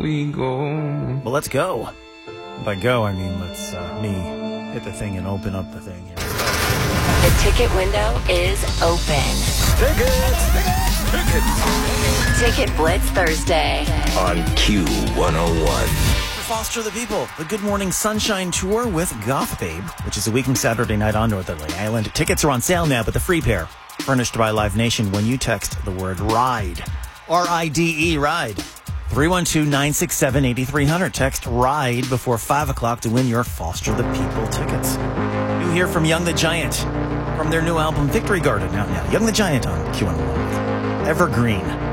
we go. Well, let's go. By go, I mean let's me hit the thing and open up the thing here. The ticket window is open. Ticket Blitz Thursday on Q101. Foster the People, the Good Morning Sunshine Tour with Goth Babe, which is a weekend Saturday night on Northerly Island. Tickets are on sale now, but the free pair, furnished by Live Nation when you text the word RIDE. R-I-D-E, RIDE. 312-967-8300. Text RIDE before 5 o'clock to win your Foster the People tickets. You'll hear from Young the Giant from their new album Victory Garden out now. Young the Giant on Q101. Evergreen.